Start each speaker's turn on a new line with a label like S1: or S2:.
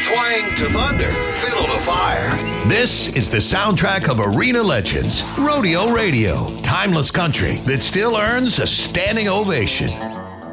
S1: Twang to thunder, fiddle to fire. This is the soundtrack of arena legends, Rodeo Radio. Timeless country that still earns a standing ovation.